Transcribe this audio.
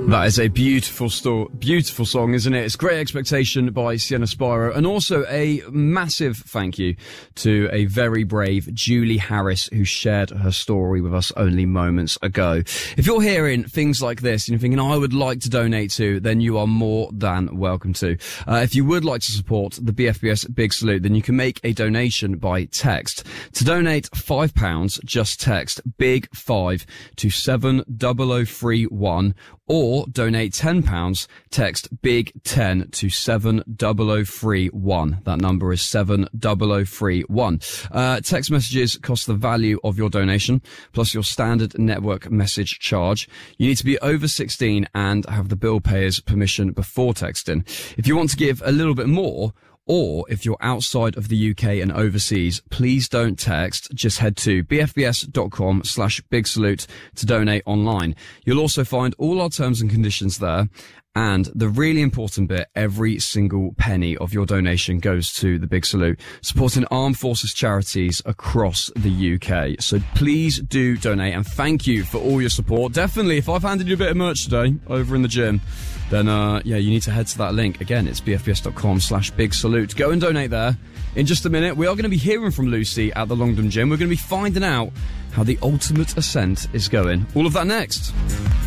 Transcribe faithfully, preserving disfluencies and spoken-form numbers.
That is a beautiful sto- beautiful song, isn't it? It's Great Expectation by Sienna Spiro, and also a massive thank you to a very brave Julie Harris who shared her story with us only moments ago. If you're hearing things like this and you're thinking, oh, I would like to donate to, then you are more than welcome to. Uh, if you would like to support the B F B S Big Salute, then you can make a donation by text. To donate five pounds, just text BIG five to seven zero zero three one, or donate ten pounds, text BIG ten to seven zero zero three one. That number is seven zero zero three one. Uh, text messages cost the value of your donation, plus your standard network message charge. You need to be over sixteen and have the bill payer's permission before texting. If you want to give a little bit more, or if you're outside of the U K and overseas, please don't text. Just head to bfbs.com slash big salute to donate online. You'll also find all our terms and conditions there. And the really important bit, every single penny of your donation goes to the Big Salute, supporting armed forces charities across the U K. So please do donate, and thank you for all your support. Definitely, if I've handed you a bit of merch today over in the gym, then uh yeah, you need to head to that link. Again, it's bfbs.com slash big salute. Go and donate there. In just a minute, we are going to be hearing from Lucy at the Longdon Gym. We're going to be finding out how the ultimate ascent is going. All of that next.